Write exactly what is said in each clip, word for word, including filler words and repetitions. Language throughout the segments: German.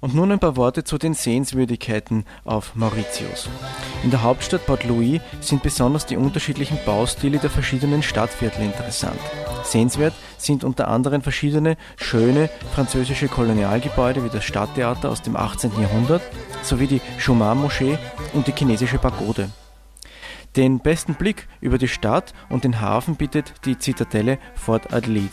Und nun ein paar Worte zu den Sehenswürdigkeiten auf Mauritius. In der Hauptstadt Port Louis sind besonders die unterschiedlichen Baustile der verschiedenen Stadtviertel interessant. Sehenswert sind unter anderem verschiedene schöne französische Kolonialgebäude wie das Stadttheater aus dem achtzehnten Jahrhundert sowie die Jumma-Moschee und die chinesische Pagode. Den besten Blick über die Stadt und den Hafen bietet die Zitadelle Fort Adelaide.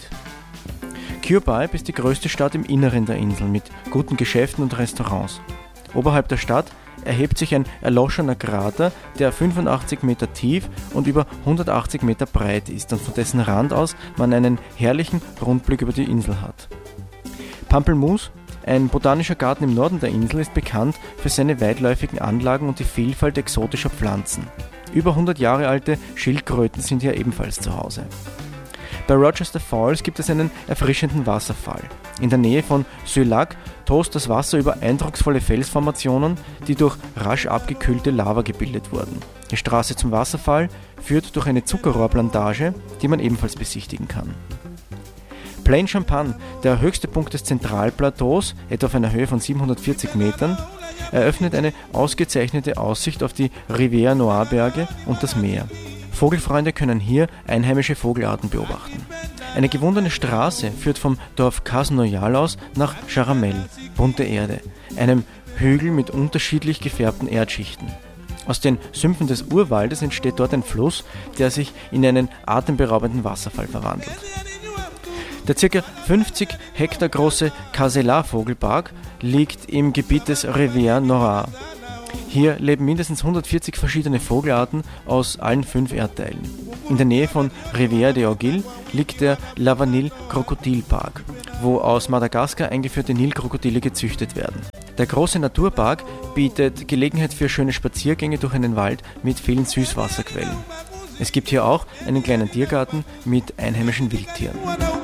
Kirkbibe ist die größte Stadt im Inneren der Insel mit guten Geschäften und Restaurants. Oberhalb der Stadt erhebt sich ein erloschener Krater, der fünfundachtzig Meter tief und über hundertachtzig Meter breit ist und von dessen Rand aus man einen herrlichen Rundblick über die Insel hat. Pampelmoose, ein botanischer Garten im Norden der Insel, ist bekannt für seine weitläufigen Anlagen und die Vielfalt exotischer Pflanzen. Über hundert Jahre alte Schildkröten sind hier ebenfalls zu Hause. Bei Rochester Falls gibt es einen erfrischenden Wasserfall. In der Nähe von Sulak tost das Wasser über eindrucksvolle Felsformationen, die durch rasch abgekühlte Lava gebildet wurden. Die Straße zum Wasserfall führt durch eine Zuckerrohrplantage, die man ebenfalls besichtigen kann. Plaine Champagne, der höchste Punkt des Zentralplateaus, etwa auf einer Höhe von siebenhundertvierzig Metern, eröffnet eine ausgezeichnete Aussicht auf die Rivière Noire Berge und das Meer. Vogelfreunde können hier einheimische Vogelarten beobachten. Eine gewundene Straße führt vom Dorf Casse-Noyal aus nach Charamel, bunte Erde, einem Hügel mit unterschiedlich gefärbten Erdschichten. Aus den Sümpfen des Urwaldes entsteht dort ein Fluss, der sich in einen atemberaubenden Wasserfall verwandelt. Der ca. fünfzig Hektar große Caselas-Vogelpark liegt im Gebiet des Rivière Noire. Hier leben mindestens hundertvierzig verschiedene Vogelarten aus allen fünf Erdteilen. In der Nähe von Rivière des Aiguilles liegt der Lavanil-Krokodilpark, wo aus Madagaskar eingeführte Nilkrokodile gezüchtet werden. Der große Naturpark bietet Gelegenheit für schöne Spaziergänge durch einen Wald mit vielen Süßwasserquellen. Es gibt hier auch einen kleinen Tiergarten mit einheimischen Wildtieren.